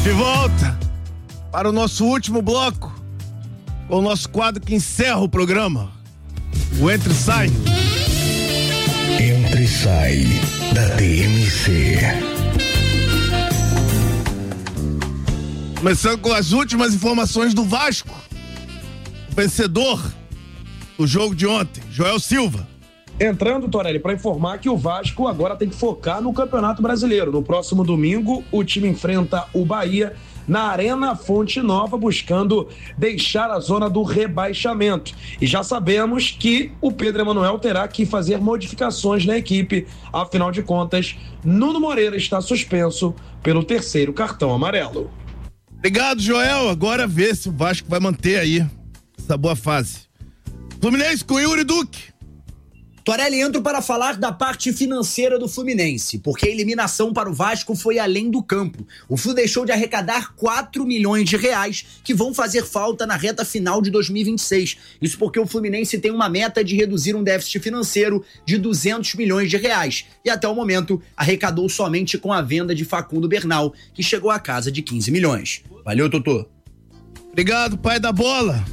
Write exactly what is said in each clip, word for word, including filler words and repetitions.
De volta para o nosso último bloco, com o nosso quadro que encerra o programa, o Entra e Sai. Entra e Sai da T M C. Começando com as últimas informações do Vasco, o vencedor do jogo de ontem, Joel Silva. Entrando, Torelli, para informar que o Vasco agora tem que focar no Campeonato Brasileiro. No próximo domingo, o time enfrenta o Bahia na Arena Fonte Nova, buscando deixar a zona do rebaixamento. E já sabemos que o Pedro Emanuel terá que fazer modificações na equipe. Afinal de contas, Nuno Moreira está suspenso pelo terceiro cartão amarelo. Obrigado, Joel. Agora vê se o Vasco vai manter aí essa boa fase. Fluminense com Yuri Duque. Torelli, entro para falar da parte financeira do Fluminense, porque a eliminação para o Vasco foi além do campo. O Flu deixou de arrecadar quatro milhões de reais que vão fazer falta na reta final de dois mil e vinte e seis. Isso porque o Fluminense tem uma meta de reduzir um déficit financeiro de duzentos milhões de reais. E até o momento arrecadou somente com a venda de Facundo Bernal, que chegou à casa de quinze milhões. Valeu, Totô. Obrigado, pai da bola.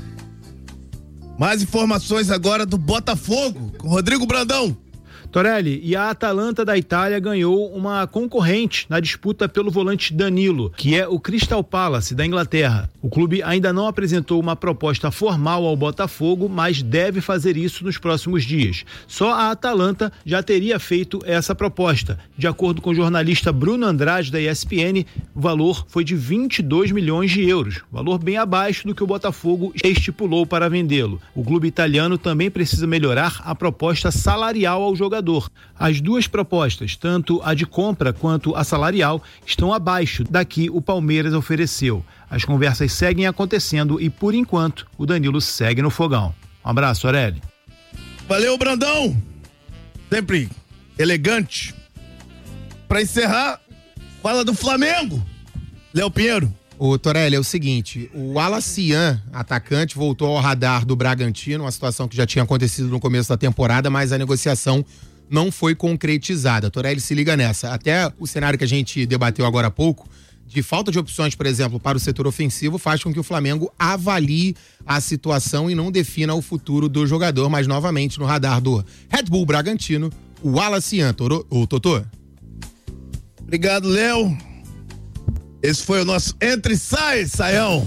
Mais informações agora do Botafogo, com Rodrigo Brandão. Torelli, e a Atalanta da Itália ganhou uma concorrente na disputa pelo volante Danilo, que é o Crystal Palace da Inglaterra. O clube ainda não apresentou uma proposta formal ao Botafogo, mas deve fazer isso nos próximos dias. Só a Atalanta já teria feito essa proposta. De acordo com o jornalista Bruno Andrade da E S P N, o valor foi de vinte e dois milhões de euros, valor bem abaixo do que o Botafogo estipulou para vendê-lo. O clube italiano também precisa melhorar a proposta salarial ao jogador. As duas propostas, tanto a de compra quanto a salarial, estão abaixo da que o Palmeiras ofereceu. As conversas seguem acontecendo e, por enquanto, o Danilo segue no fogão. Um abraço, Aurélio. Valeu, Brandão. Sempre elegante. Para encerrar, fala do Flamengo. Léo Pinheiro. Ô, Torelli, é o seguinte, o Alacian, atacante, voltou ao radar do Bragantino, uma situação que já tinha acontecido no começo da temporada, mas a negociação não foi concretizada. Torelli, se liga nessa. Até o cenário que a gente debateu agora há pouco, de falta de opções, por exemplo, para o setor ofensivo, faz com que o Flamengo avalie a situação e não defina o futuro do jogador, mas novamente no radar do Red Bull Bragantino, o Alacian, o Totô. Obrigado, Léo. Esse foi o nosso Entra e Sai, Saião.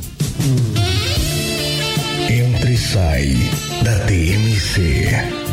Entra e Sai da T M C.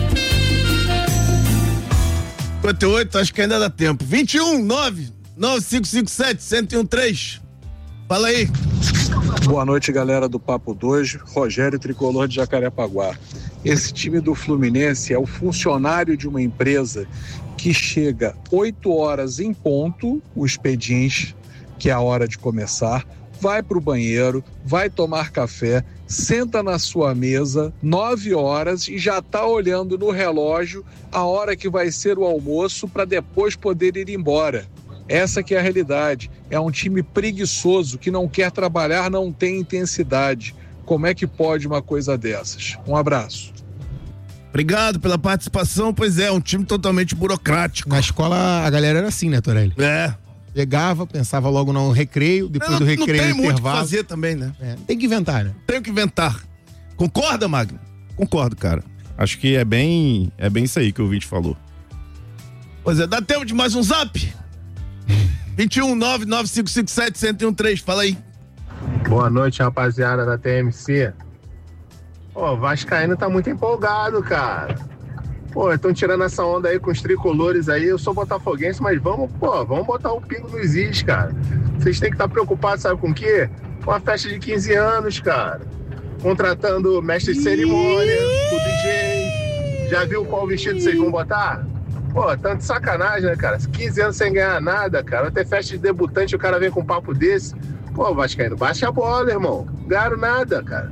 cinquenta e oito, acho que ainda dá tempo. vinte e um, nove, nove cinco cinco sete, um zero um três. Fala aí. Boa noite, galera do Papo dois. Rogério Tricolor de Jacarepaguá. Esse time do Fluminense é o funcionário de uma empresa que chega oito horas em ponto, o expediente, que é a hora de começar, vai para o banheiro, vai tomar café, senta na sua mesa, nove horas, e já está olhando no relógio a hora que vai ser o almoço para depois poder ir embora. Essa que é a realidade. É um time preguiçoso que não quer trabalhar, não tem intensidade. Como é que pode uma coisa dessas? Um abraço. Obrigado pela participação. Pois é, um time totalmente burocrático. Na escola a galera era assim, né, Torelli? É. Chegava, pensava logo no recreio, depois não, do recreio, não tem muito o que intervalo. fazer também, né? É, tem que inventar, né? Tem que inventar. Concorda, Magno? Concordo, cara. Acho que é bem, é bem isso aí que o ouvinte falou. Pois é, dá tempo de mais um zap? vinte e um, nove nove cinco cinco sete, um zero um três, fala aí. Boa noite, rapaziada da T M C. Pô, o Vascaíno tá muito empolgado, cara. Pô, estão tirando essa onda aí com os tricolores aí. Eu sou botafoguense, mas vamos, pô, vamos botar o pingo nos is, cara. Vocês têm que estar preocupados, sabe com o quê? Com a festa de quinze anos, cara. Contratando mestre de cerimônia, o D J. Já viu qual vestido vocês vão botar? Pô, tanto de sacanagem, né, cara? quinze anos sem ganhar nada, cara. Até festa de debutante o cara vem com um papo desse. Pô, Vascaíno, baixa a bola, irmão. Ganharam nada, cara.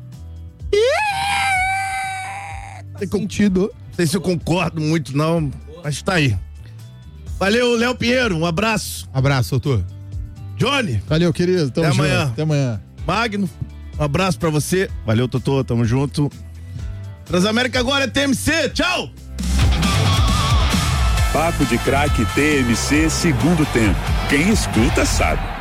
Tem sentido. Não sei se eu concordo muito, não, mas tá aí. Valeu, Léo Pinheiro, um abraço. Abraço, doutor. Johnny. Valeu, querido. Tamo Até junto. amanhã. Até amanhã. Magno, um abraço pra você. Valeu, Totô, tamo junto. Transamérica agora é T M C, tchau! Papo de Craque T M C, segundo tempo. Quem escuta sabe.